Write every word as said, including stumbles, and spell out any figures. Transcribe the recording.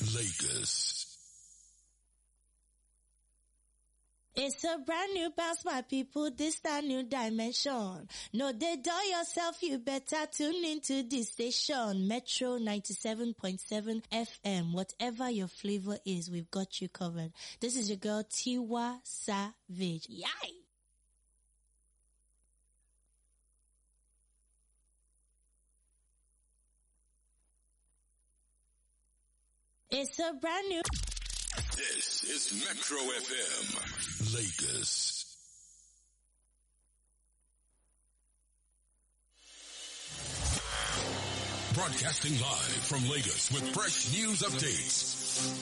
Lagos. It's a brand new bounce, my people. This a new dimension. No, they dull yourself. You better tune into this station, Metro ninety-seven point seven F M. Whatever your flavor is, we've got you covered. This is your girl Tiwa Savage. Yay! It's a brand new. This is Metro F M, Lagos. Broadcasting live from Lagos with fresh news updates.